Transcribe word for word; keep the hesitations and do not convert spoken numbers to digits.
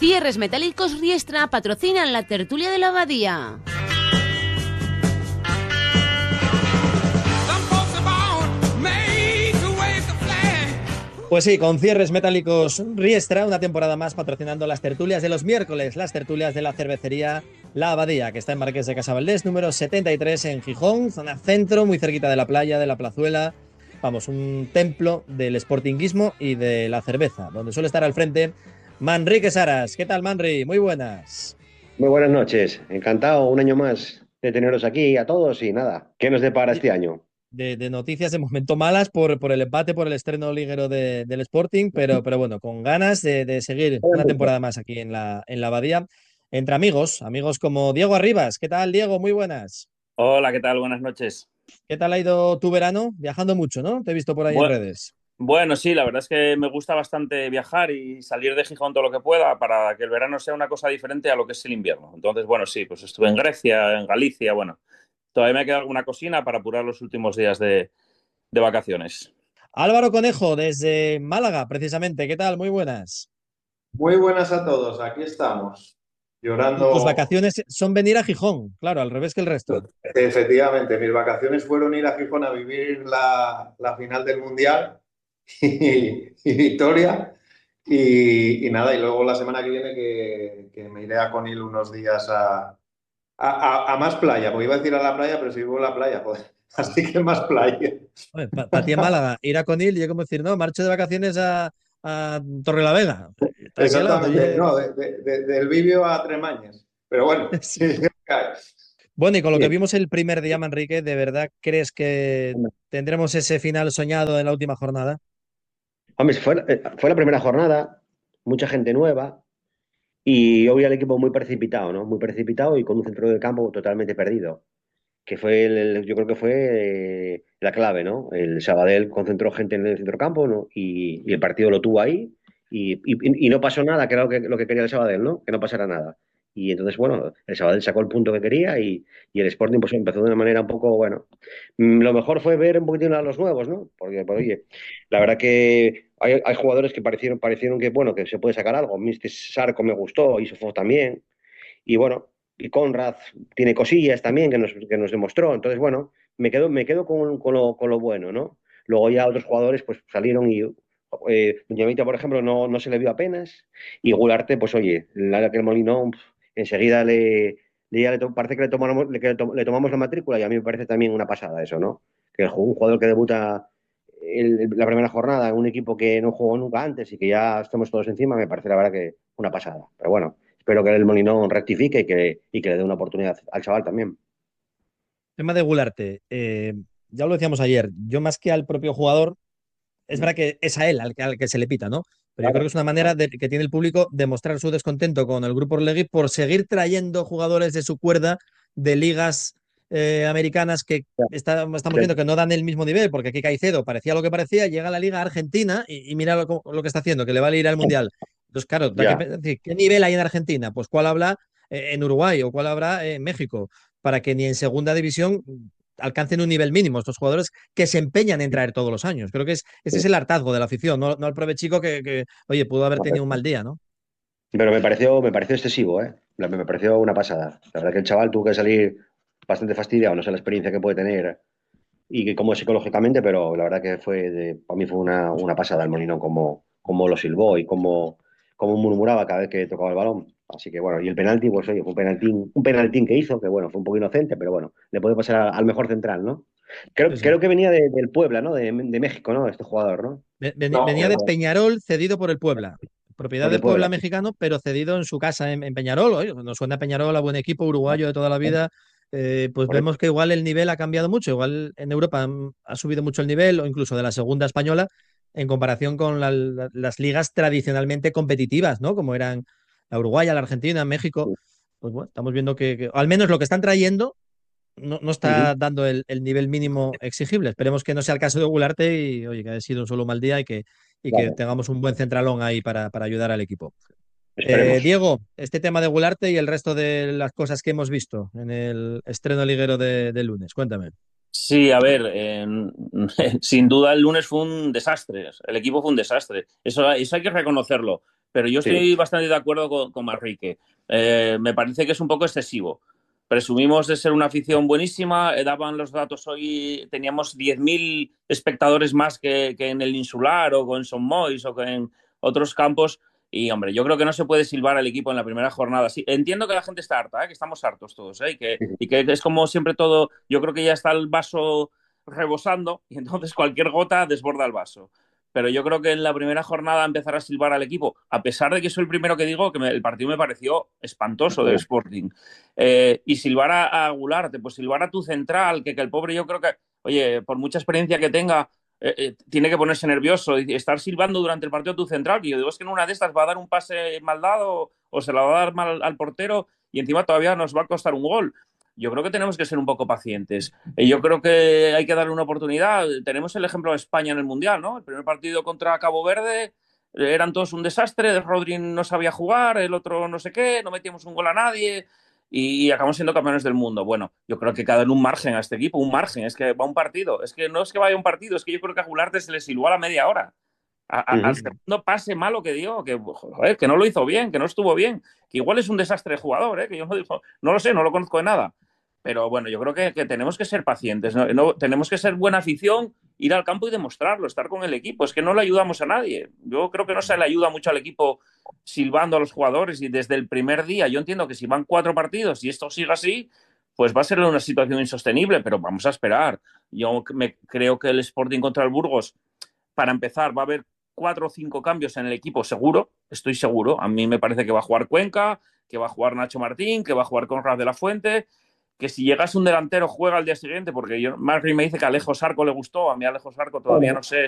Cierres Metálicos Riestra patrocinan la tertulia de la Abadía. Pues sí, con Cierres Metálicos Riestra, una temporada más patrocinando las tertulias de los miércoles, las tertulias de la cervecería La Abadía, que está en Marqués de Casavaldés, número setenta y tres en Gijón, zona centro, muy cerquita de la playa, de la plazuela. Vamos, un templo del sportinguismo y de la cerveza, donde suele estar al frente Manrique Saras. ¿Qué tal, Manri? Muy buenas. Muy buenas noches, encantado un año más de teneros aquí a todos y nada, ¿qué nos depara Oye, este año? de, de noticias de momento malas por, por el empate, por el estreno liguero de, del Sporting, pero, pero bueno, con ganas de, de seguir una temporada más aquí en la, en la Abadía, entre amigos, amigos como Diego Arribas. ¿Qué tal, Diego? Muy buenas. Hola, ¿qué tal? Buenas noches. ¿Qué tal ha ido tu verano? Viajando mucho, ¿no? Te he visto por ahí en Bu- redes. bueno, sí, la verdad es que me gusta bastante viajar y salir de Gijón todo lo que pueda para que el verano sea una cosa diferente a lo que es el invierno. Entonces, bueno, sí, pues estuve en Grecia, en Galicia, bueno, todavía me queda alguna cocina para apurar los últimos días de, de vacaciones. Álvaro Conejo, desde Málaga, precisamente. ¿Qué tal? Muy buenas. Muy buenas a todos, aquí estamos, Tus llorando. vacaciones son venir a Gijón, claro, al revés que el resto. Efectivamente, mis vacaciones fueron ir a Gijón a vivir la, la final del Mundial y, y victoria. Y, y nada, y luego la semana que viene que, que me iré a Conil unos días a, a, a- a más playa, porque iba a decir a la playa, pero si vivo en la playa, joder. Así que más playa. Para ti en Málaga, ir a Conil y yo como decir, no, marcho de vacaciones a, a Torrelavega. Estás al lado, Exactamente, oye. no, de- de- de- del Bibio a Tremañes. Pero bueno, Sí. sí, cae. Bueno, y con lo que Bien. vimos el primer día, Manrique, ¿de verdad crees que tendremos ese final soñado en la última jornada? Hombre, fue, la- eh, fue la primera jornada, mucha gente nueva y hoy el equipo muy precipitado, ¿no? Muy precipitado y con un centro del campo totalmente perdido, que fue, el, el- yo creo que fue eh, la clave, ¿no? El Sabadell concentró gente en el centrocampo, ¿no? Y, y el partido lo tuvo ahí y, y- y no pasó nada, que era lo que, lo que quería el Sabadell, ¿no? Que no pasara nada. Y entonces, bueno, el Sabadell sacó el punto que quería y, y el Sporting pues empezó de una manera un poco, bueno, mm, lo mejor fue ver un poquitín a los nuevos, ¿no? Porque, pues, oye, la verdad que hay, hay jugadores que parecieron, parecieron que, bueno, que se puede sacar algo. mister Sarco me gustó, Isofo también. Y bueno, y Conrad tiene cosillas también que nos, que nos demostró. Entonces, bueno, me quedo, me quedo con, con lo, con lo bueno, ¿no? Luego ya otros jugadores pues salieron y eh, Ñamita, por ejemplo, no, no se le vio apenas. Y Gularte, pues oye, la que el Molino pf, enseguida le, le, ya le to- parece que le tomamos, le, que le to- le tomamos la matrícula y a mí me parece también una pasada eso, ¿no? Que el, un jugador que debuta el- el- la primera jornada en un equipo que no jugó nunca antes y que ya estamos todos encima, me parece la verdad que una pasada. Pero bueno, espero que el Molinón rectifique y que, y que le dé una oportunidad al chaval también. Tema de Gularte, eh, ya lo decíamos ayer, yo más que al propio jugador, es verdad que es a él al, que- al que se le pita, ¿no? Pero yo creo Claro. que es una manera de, que tiene el público de mostrar su descontento con el grupo Orlegui por seguir trayendo jugadores de su cuerda de ligas eh, americanas que está- estamos viendo que no dan el mismo nivel, porque aquí Caicedo parecía lo que parecía, llega a la Liga Argentina y, y mira lo, lo que está haciendo, que le va a ir al Mundial. Entonces, claro, da que Ya, decir, ¿qué nivel hay en Argentina? Pues cuál habrá eh, en Uruguay o cuál habrá en México, para que ni en segunda división alcancen un nivel mínimo estos jugadores que se empeñan en traer todos los años. Creo que es, ese es sí, el hartazgo de la afición, no, no el provechico que, que, oye, pudo haber tenido un mal correcto. día, ¿no? Pero me pareció, me pareció excesivo, ¿eh? La- Me pareció una pasada. La verdad que el chaval tuvo que salir bastante fastidiado, no sé la experiencia que puede tener y que cómo psicológicamente, pero la verdad que fue de- para mí fue una, una pasada el Molinón, como, como lo silbó y como, como murmuraba cada vez que tocaba el balón. Así que bueno, y el penalti, pues oye, fue un penaltín, un penaltín que hizo, que bueno, fue un poco inocente, pero bueno, le puede pasar a- al mejor central, ¿no? Sí, Creo, sí. creo que venía de- del Puebla, ¿no? De, de México, ¿no? Este jugador, ¿no? No, Venía de pero Peñarol cedido por el Puebla. Propiedad Por el del Puebla Puebla. mexicano, pero cedido en su casa en, en Peñarol. Oye, nos suena a Peñarol a buen equipo uruguayo de toda la vida. Eh, pues vemos Correcto. que igual el nivel ha cambiado mucho. Igual en Europa han- ha subido mucho el nivel, o incluso de la segunda española, en comparación con la- la- las ligas tradicionalmente competitivas, ¿no? Como eran la Uruguaya, la Argentina, México. Pues bueno, estamos viendo que, que al menos lo que están trayendo no, no Ujú. está dando el, el nivel mínimo exigible. Esperemos que no sea el caso de Gularte y, oye, que haya sido un solo mal día y que, y que Claro, tengamos un buen centralón ahí para, para ayudar al equipo. Eh, esperemos. Diego, este tema de Gularte y el resto de las cosas que hemos visto en el estreno liguero de, de lunes, cuéntame. Sí, a ver, eh, sin duda el lunes fue un desastre. El equipo fue un desastre. Eso, eso hay que reconocerlo. pero yo estoy Sí. bastante de acuerdo con, con Manrique. Eh, me parece que es un poco excesivo. Presumimos de ser una afición buenísima, eh, daban los datos hoy, teníamos diez mil espectadores más que, que en el Insular o con Son Moix o que en otros campos. Y, hombre, yo creo que no se puede silbar al equipo en la primera jornada. Sí, entiendo que la gente está harta, ¿eh? Que estamos hartos todos, ¿eh? Y que, y que es como siempre todo, yo creo que ya está el vaso rebosando y entonces cualquier gota desborda el vaso. Pero yo creo que en la primera jornada empezar a silbar al equipo, a pesar de que soy el primero que digo que me, el partido me pareció espantoso del Sporting. Eh, y silbar a, a Gularte, pues silbar a tu central, que, que el pobre yo creo que, oye, por mucha experiencia que tenga, eh, eh, tiene que ponerse nervioso y estar silbando durante el partido a tu central, que yo digo, es que en una de estas va a dar un pase mal dado o se la va a dar mal al portero y encima todavía nos va a costar un gol. Yo creo que tenemos que ser un poco pacientes. Eh, yo creo que hay que darle una oportunidad. Tenemos el ejemplo de España en el Mundial, ¿no? El primer partido contra Cabo Verde eh, eran todos un desastre, Rodri no sabía jugar, el otro no sé qué, no metíamos un gol a nadie y acabamos siendo campeones del mundo. Bueno, yo creo que cada un margen a este equipo, un margen, es que va un partido, es que no es que vaya un partido, es que yo creo que a Gularte se le silbó a la media hora. A, a, Uh-huh. al segundo pase malo que dio, que, joder, que no lo hizo bien, que no estuvo bien, que igual es un desastre de jugador, ¿eh? Que yo no, digo, no lo sé, no lo conozco de nada. Pero bueno, yo creo que, que tenemos que ser pacientes, ¿no? No, tenemos que ser buena afición, ir al campo y demostrarlo, estar con el equipo. Es que no le ayudamos a nadie. Yo creo que no se le ayuda mucho al equipo silbando a los jugadores y desde el primer día. Yo entiendo que si van cuatro partidos y esto sigue así, pues va a ser una situación insostenible, pero vamos a esperar. Yo me, creo que el Sporting contra el Burgos, para empezar, va a haber cuatro o cinco cambios en el equipo, seguro, estoy seguro. A mí me parece que va a jugar Cuenca, que va a jugar Nacho Martín, que va a jugar Conrad de la Fuente, que si llegase un delantero juega al día siguiente, porque yo, Marri me dice que a Alejo Sarco le gustó, a mí a Alejo Sarco todavía no sé